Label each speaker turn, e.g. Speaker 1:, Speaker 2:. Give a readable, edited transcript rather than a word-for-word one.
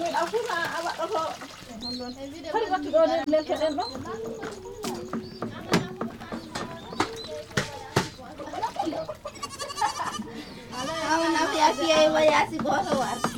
Speaker 1: min afuna a waɗoto kadi wattu ɗo nelkeɗen ɗo
Speaker 2: Awan aku ya fiya wayasi goto war.